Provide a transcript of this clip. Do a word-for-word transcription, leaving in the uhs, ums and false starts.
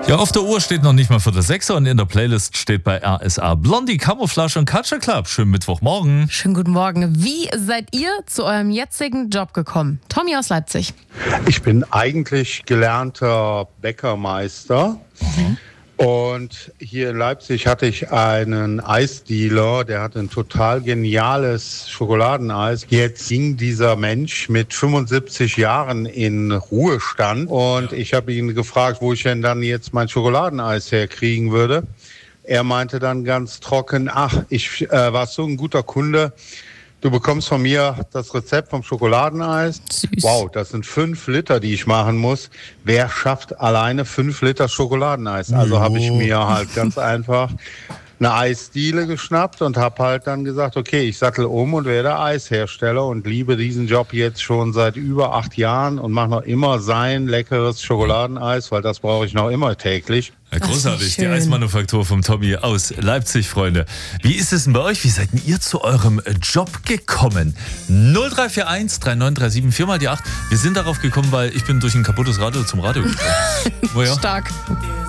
Ja, auf der Uhr steht noch nicht mal für das Sechser und in der Playlist steht bei R S A Blondie, Camouflage und Culture Club. Schönen Mittwochmorgen. Schönen guten Morgen. Wie seid ihr zu eurem jetzigen Job gekommen? Tommy aus Leipzig. Ich bin eigentlich gelernter Bäckermeister. Mhm. Und hier in Leipzig hatte ich einen Eisdealer, der hatte ein total geniales Schokoladeneis. Jetzt ging dieser Mensch mit fünfundsiebzig Jahren in Ruhestand und ich habe ihn gefragt, wo ich denn dann jetzt mein Schokoladeneis herkriegen würde. Er meinte dann ganz trocken, ach, ich äh, war so ein guter Kunde. Du bekommst von mir das Rezept vom Schokoladeneis. Süß. Wow, das sind fünf Liter, die ich machen muss. Wer schafft alleine fünf Liter Schokoladeneis? Also habe ich mir halt ganz einfach eine Eisdiele geschnappt und habe halt dann gesagt, okay, ich sattel um und werde Eishersteller und liebe diesen Job jetzt schon seit über acht Jahren und mache noch immer sein leckeres Schokoladeneis, weil das brauche ich noch immer täglich. Ja, großartig, die Eismanufaktur vom Tommy aus Leipzig, Freunde. Wie ist es denn bei euch? Wie seid denn ihr zu eurem Job gekommen? null drei vier eins drei neun drei sieben vier mal die acht. Wir sind darauf gekommen, weil ich bin durch ein kaputtes Radio zum Radio gekommen. Stark.